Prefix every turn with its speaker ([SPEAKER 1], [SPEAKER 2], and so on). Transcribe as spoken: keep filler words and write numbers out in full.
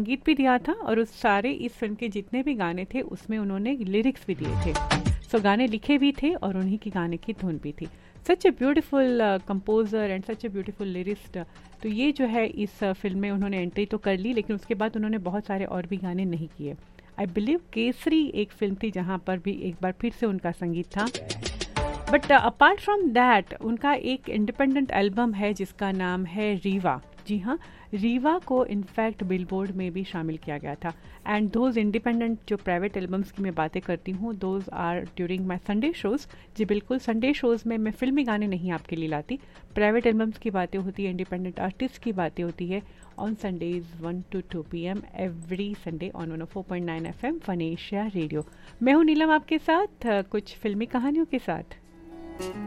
[SPEAKER 1] संगीत भी दिया था और उस सारे इस फिल्म के जितने भी गाने थे उसमें उन्होंने लिरिक्स भी दिए थे। सो so, गाने लिखे भी थे और उन्हीं की गाने की धुन भी थी। सच a beautiful composer and such a beautiful lyrist. तो ये जो है इस फिल्म में उन्होंने एंट्री तो कर ली, लेकिन उसके बाद उन्होंने बहुत सारे और भी गाने नहीं किए। आई बिलीव केसरी एक फिल्म थी जहाँ पर भी एक बार फिर से उनका संगीत था। बट अपार्ट फ्रॉम दैट उनका एक इंडिपेंडेंट एल्बम है जिसका नाम है रीवा। जी हाँ, रीवा को इनफैक्ट बिलबोर्ड में भी शामिल किया गया था। एंड दोज इंडिपेंडेंट जो प्राइवेट एल्बम्स की मैं बातें करती हूँ, those are during my Sunday shows. जी बिल्कुल, संडे शोज़ में मैं फिल्मी गाने नहीं आपके लिए लाती, प्राइवेट एल्बम्स की बातें होती है, इंडिपेंडेंट आर्टिस्ट की बातें होती है on Sundays one two to P M every Sunday on one O four point nine F M fun Asia radio. मैं हूँ नीलम आपके साथ कुछ फिल्मी कहानियों के साथ।